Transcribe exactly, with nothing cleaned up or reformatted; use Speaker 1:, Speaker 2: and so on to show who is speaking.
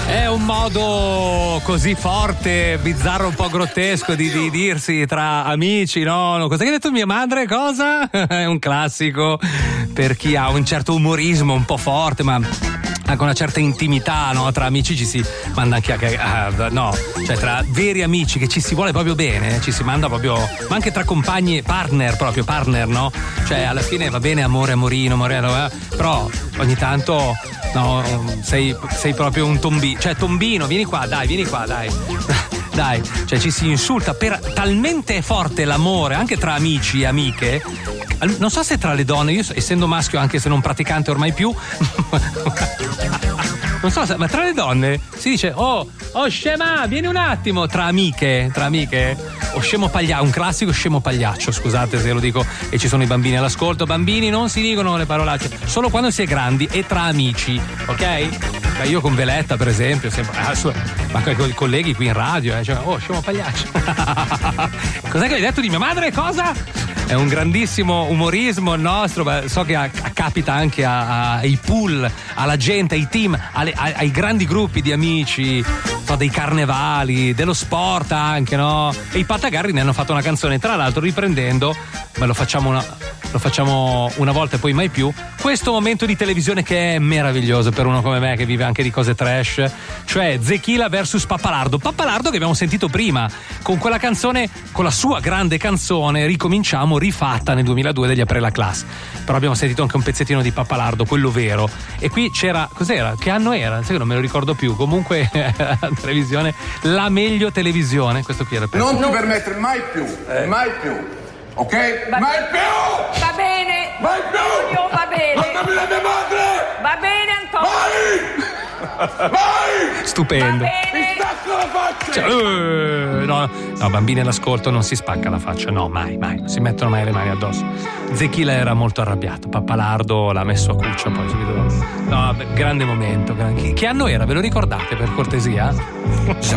Speaker 1: È un modo così forte, bizzarro, un po' grottesco di, di dirsi tra amici, no? Cosa che ha detto mia madre? Cosa? È un classico per chi ha un certo umorismo un po' forte, ma anche una certa intimità, no? Tra amici ci si manda anche a, a, no, cioè tra veri amici che ci si vuole proprio bene, ci si manda proprio, ma anche tra compagni, partner proprio, partner, no? Cioè alla fine va bene amore, amorino, amorello, eh? Però ogni tanto no, sei, sei proprio un tombino, cioè tombino, vieni qua, dai, vieni qua, dai. Dai, cioè ci si insulta per talmente è forte l'amore anche tra amici e amiche. Non so se tra le donne, io essendo maschio anche se non praticante ormai più, non so se, ma tra le donne si dice oh, oh scema, vieni un attimo, tra amiche, tra amiche, o scemo pagliaccio, un classico scemo pagliaccio, scusate se lo dico e ci sono i bambini all'ascolto, bambini non si dicono le parolacce, solo quando si è grandi e tra amici, ok? Beh, io con Veletta per esempio, sempre, ma con i colleghi qui in radio, eh, cioè, oh scemo pagliaccio. Cos'è che hai detto di mia madre? Cosa? È un grandissimo umorismo il nostro, beh, so che a, a, capita anche a, a, ai pool, alla gente, ai team, alle, a, ai grandi gruppi di amici, so, dei carnevali, dello sport anche, no? E i Patagarri ne hanno fatto una canzone, tra l'altro riprendendo, ma lo facciamo una, lo facciamo una volta e poi mai più, questo momento di televisione che è meraviglioso per uno come me che vive anche di cose trash, cioè Zechila versus Pappalardo. Pappalardo che abbiamo sentito prima, con quella canzone, con la sua grande canzone Ricominciamo, rifatta nel duemiladue degli Aprella Class. Però abbiamo sentito anche un pezzettino di Pappalardo, quello vero. E qui c'era, cos'era? Che anno era? Sai che non me lo ricordo più. Comunque televisione, la meglio televisione. Questo qui era il pezzo.
Speaker 2: Non ti permettere mai più, eh. mai più. Ok?
Speaker 3: Va
Speaker 2: mai più!
Speaker 3: Va bene!
Speaker 2: Mai più!
Speaker 3: Antonio, va bene!
Speaker 2: Non capire la mia madre!
Speaker 3: Va bene, Antonio!
Speaker 2: Vai! Vai!
Speaker 1: Stupendo.
Speaker 3: Va
Speaker 2: Mi
Speaker 3: bene!
Speaker 2: stacco la faccia!
Speaker 1: Cioè, uh, no, no, bambini all'ascolto non si spacca la faccia, no, mai, mai, non si mettono mai le mani addosso. Zechila era molto arrabbiato, Pappalardo l'ha messo a cuccia poi subito. No, grande momento. Che, che anno era? Ve lo ricordate per cortesia?